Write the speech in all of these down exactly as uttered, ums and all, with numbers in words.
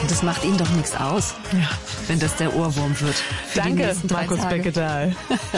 Das macht Ihnen doch nichts aus, ja. wenn das der Ohrwurm wird. Für Danke, die nächsten drei Markus Tage. Beckedahl.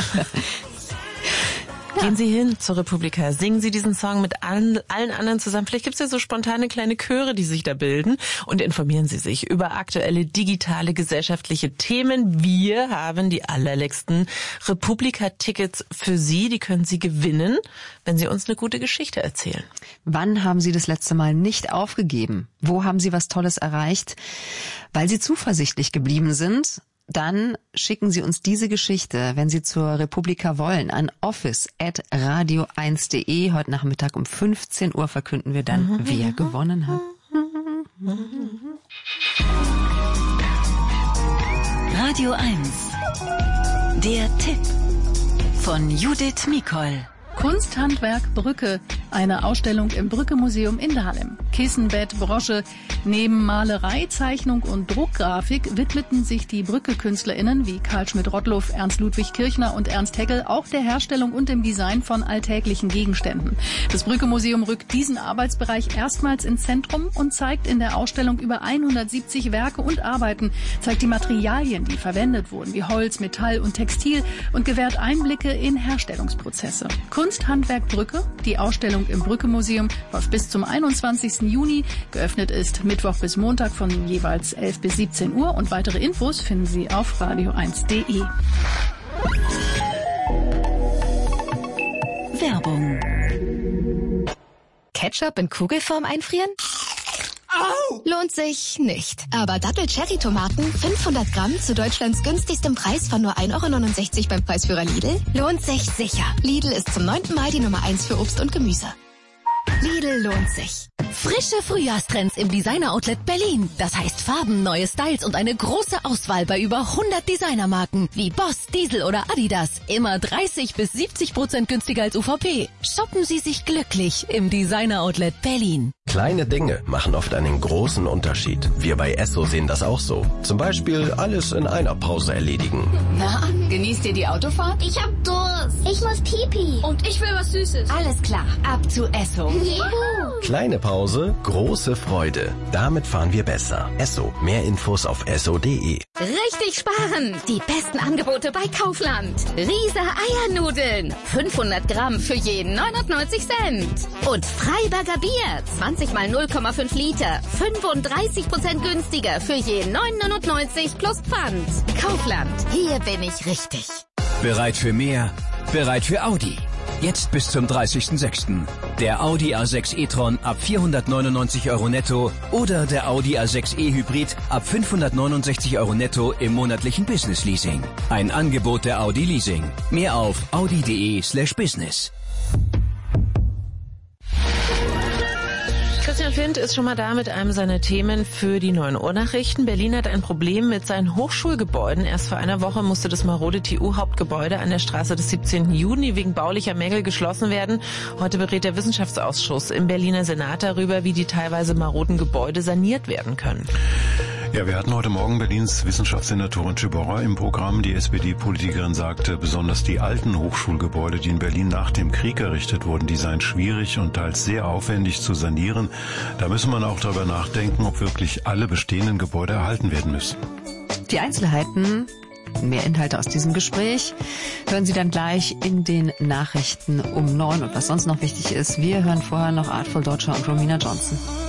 Ja. Gehen Sie hin zur Republika, singen Sie diesen Song mit allen, allen anderen zusammen. Vielleicht gibt es ja so spontane kleine Chöre, die sich da bilden. Und informieren Sie sich über aktuelle digitale gesellschaftliche Themen. Wir haben die allerletzten Republika-Tickets für Sie. Die können Sie gewinnen, wenn Sie uns eine gute Geschichte erzählen. Wann haben Sie das letzte Mal nicht aufgegeben? Wo haben Sie was Tolles erreicht? Weil Sie zuversichtlich geblieben sind? Dann schicken Sie uns diese Geschichte, wenn Sie zur Republika wollen, an office at radio eins punkt de. Heute Nachmittag um fünfzehn Uhr verkünden wir dann, mhm. wer gewonnen hat. Radio eins. Der Tipp von Judith Mikol. Kunsthandwerk Brücke, eine Ausstellung im Brücke-Museum in Dahlem. Kissen, Bett, Brosche. Neben Malerei, Zeichnung und Druckgrafik widmeten sich die Brücke-KünstlerInnen wie Karl Schmidt-Rottluff, Ernst Ludwig Kirchner und Ernst Heckel auch der Herstellung und dem Design von alltäglichen Gegenständen. Das Brücke-Museum rückt diesen Arbeitsbereich erstmals ins Zentrum und zeigt in der Ausstellung über hundertsiebzig Werke und Arbeiten, zeigt die Materialien, die verwendet wurden, wie Holz, Metall und Textil und gewährt Einblicke in Herstellungsprozesse. Kunsthandwerk Brücke, die Ausstellung im Brücke-Museum, läuft bis zum einundzwanzigsten Juni. Geöffnet ist Mittwoch bis Montag von jeweils elf bis siebzehn Uhr und weitere Infos finden Sie auf radio eins punkt de. Werbung. Ketchup in Kugelform einfrieren? Au! Lohnt sich nicht. Aber Dattel-Cherry-Tomaten, fünfhundert Gramm zu Deutschlands günstigstem Preis von nur ein Euro neunundsechzig beim Preisführer Lidl, lohnt sich sicher. Lidl ist zum neunten Mai die Nummer eins für Obst und Gemüse. Lidl lohnt sich. Frische Frühjahrstrends im Designer-Outlet Berlin. Das heißt Farben, neue Styles und eine große Auswahl bei über hundert Designermarken wie Boss, Diesel oder Adidas. Immer dreißig bis siebzig Prozent günstiger als U V P. Shoppen Sie sich glücklich im Designer-Outlet Berlin. Kleine Dinge machen oft einen großen Unterschied. Wir bei Esso sehen das auch so. Zum Beispiel alles in einer Pause erledigen. Na, genießt ihr die Autofahrt? Ich hab Durst. Ich muss Pipi. Und ich will was Süßes. Alles klar, ab zu Esso. Juhu. Kleine Pause, große Freude. Damit fahren wir besser. Esso. Mehr Infos auf esso punkt de. Richtig sparen! Die besten Angebote bei Kaufland. Riese Eiernudeln. fünfhundert Gramm für jeden neunundneunzig Cent. Und Freiberger Bier. zwanzig mal null Komma fünf Liter. fünfunddreißig Prozent günstiger für jeden neun neunundneunzig plus Pfand. Kaufland. Hier bin ich richtig. Bereit für mehr? Bereit für Audi. Jetzt bis zum dreißigsten sechsten Der Audi A sechs e-tron ab vierhundertneunundneunzig Euro netto oder der Audi A sechs e Hybrid ab fünfhundertneunundsechzig Euro netto im monatlichen Business Leasing. Ein Angebot der Audi Leasing. Mehr auf audi punkt de slash business. Christian Findt ist schon mal da mit einem seiner Themen für die neuen Uhr-Nachrichten. Berlin hat ein Problem mit seinen Hochschulgebäuden. Erst vor einer Woche musste das marode T U-Hauptgebäude an der Straße des siebzehnten Juni wegen baulicher Mängel geschlossen werden. Heute berät der Wissenschaftsausschuss im Berliner Senat darüber, wie die teilweise maroden Gebäude saniert werden können. Ja, wir hatten heute Morgen Berlins Wissenschaftssenatorin Ciborra im Programm. Die S P D-Politikerin sagte, besonders die alten Hochschulgebäude, die in Berlin nach dem Krieg errichtet wurden, die seien schwierig und teils sehr aufwendig zu sanieren. Da müsse man auch darüber nachdenken, ob wirklich alle bestehenden Gebäude erhalten werden müssen. Die Einzelheiten, mehr Inhalte aus diesem Gespräch, hören Sie dann gleich in den Nachrichten um neun. Und was sonst noch wichtig ist, wir hören vorher noch Artful Dodger und Romina Johnson.